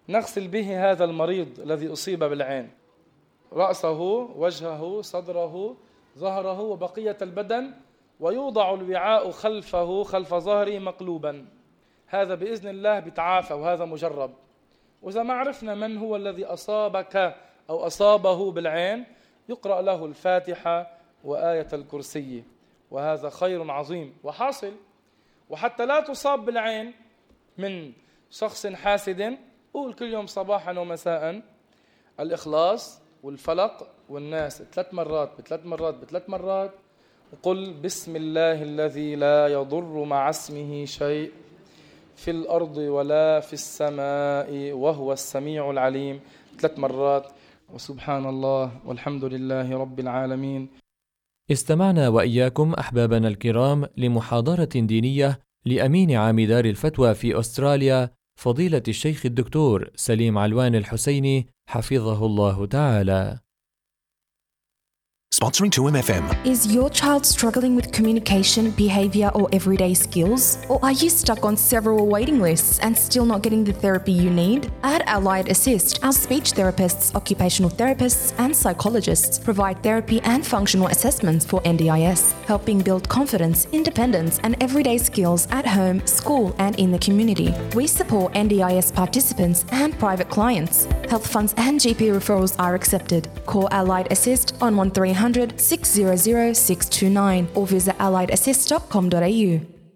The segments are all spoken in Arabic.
نغسل به هذا المريض الذي أصيب بالعين، رأسه، وجهه، صدره، ظهره وبقية البدن، ويوضع الوعاء خلفه خلف ظهره مقلوبا. هذا بإذن الله بتعافى، وهذا مجرب. وإذا ما عرفنا من هو الذي أصابك أو أصابه بالعين، يقرأ له الفاتحة وآية الكرسي، وهذا خير عظيم وحاصل. وحتى لا تصاب بالعين من شخص حاسد، قول كل يوم صباحا ومساء الإخلاص والفلق والناس 3 مرات ب3 مرات ب3 مرات، وقل بسم الله الذي لا يضر مع اسمه شيء في الأرض ولا في السماء وهو السميع العليم 3 مرات، وسبحان الله والحمد لله رب العالمين. استمعنا وإياكم أحبابنا الكرام لمحاضرة دينية لأمين عام دار الفتوى في أستراليا فضيلة الشيخ الدكتور سليم علوان الحسيني حفظه الله تعالى. Sponsoring 2MFM. Is your child struggling with communication, behaviour or everyday skills? Or are you stuck on several waiting lists and still not getting the therapy you need? At Allied Assist, our speech therapists, occupational therapists and psychologists provide therapy and functional assessments for NDIS, helping build confidence, independence and everyday skills at home, school and in the community. We support NDIS participants and private clients. Health funds and GP referrals are accepted. Call Allied Assist on 1300 600 629 or visit alliedassist.com.au.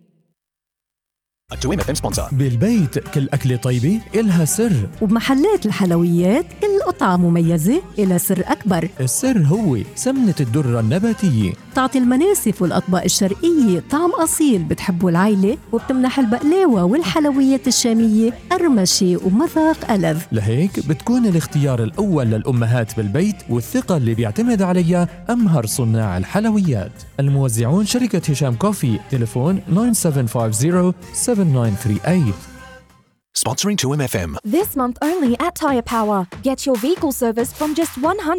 2MFM sponsor. بالبيت كل أكلة طيبة إلها سر، وبمحلات الحلويات كل قطعة مميزة إلها سر أكبر. السر هو سمنة الدرة النباتية، تعطي المناسف والأطباق الشرقية طعم أصيل بتحبه العائلة، وبتمنح البقلاوة والحلويات الشامية قرمشة ومذاق ألذ. لهيك بتكون الاختيار الأول للأمهات بالبيت، والثقة اللي بيعتمد عليها أمهر صناع الحلويات. الموزعون شركة هشام كوفي، تليفون 9750-7938. Sponsoring 2MFM. This month only at Tyre Power. Get your vehicle service from just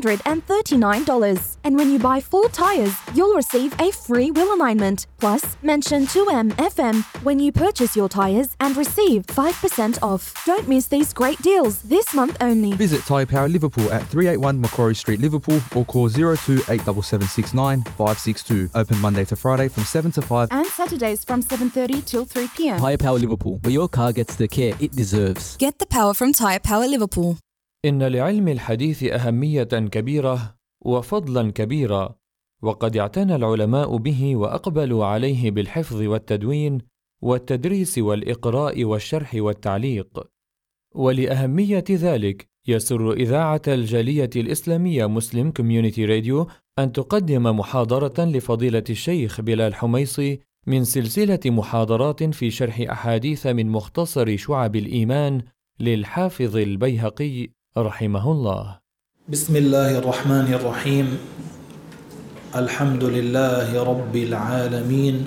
$139. And when you buy 4 tyres, you'll receive a free wheel alignment. Plus, mention 2MFM when you purchase your tyres and receive 5% off. Don't miss these great deals this month only. Visit Tyre Power Liverpool at 381 Macquarie Street, Liverpool, or call 02-87769-562. Open Monday to Friday from 7 to 5. And Saturdays from 7:30 till 3 p.m. Tyre Power Liverpool, where your car gets the care it deserves. Get the power from Tyre Power Liverpool. إن لعلم الحديث أهمية كبيرة وفضلا كبيرا، وقد اعتنى العلماء به وأقبلوا عليه بالحفظ والتدوين والتدريس والإقراء والشرح والتعليق. ولأهمية ذلك يسر إذاعة الجالية الإسلامية مسلم كوميونيتي راديو أن تقدم محاضرة لفضيلة الشيخ بلال حميصي من سلسلة محاضرات في شرح أحاديث من مختصر شعب الإيمان للحافظ البيهقي رحمه الله. بسم الله الرحمن الرحيم. الحمد لله رب العالمين،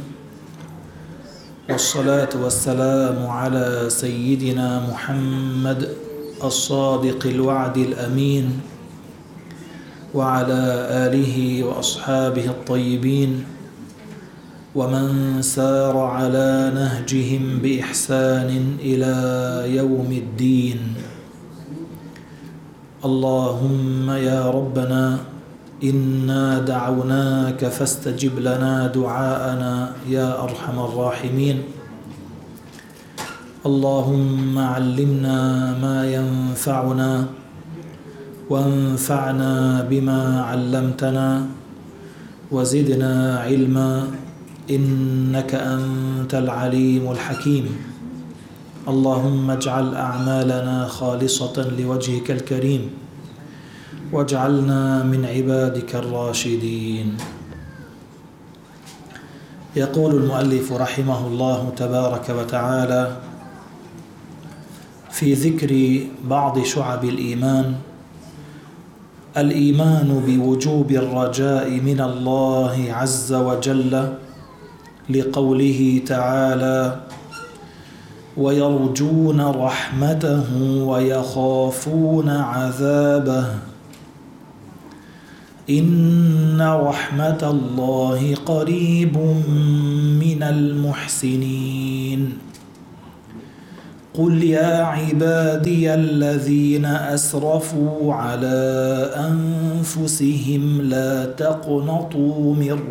والصلاة والسلام على سيدنا محمد الصادق الوعد الأمين، وعلى آله وأصحابه الطيبين، ومن سار على نهجهم بإحسان إلى يوم الدين. اللهم يا ربنا إنا دعوناك فاستجب لنا دعاءنا يا أرحم الراحمين. اللهم علمنا ما ينفعنا وانفعنا بما علمتنا وزدنا علما إنك أنت العليم الحكيم. اللهم اجعل أعمالنا خالصة لوجهك الكريم، واجعلنا من عبادك الراشدين. يقول المؤلف رحمه الله تبارك وتعالى في ذكر بعض شعب الإيمان: الإيمان بوجوب الرجاء من الله عز وجل، لقوله تعالى: ويرجون رحمته ويخافون عذابه، إن رحمة الله قريب من المحسنين. قل يا عبادي الذين أسرفوا على أنفسهم لا تقنطوا من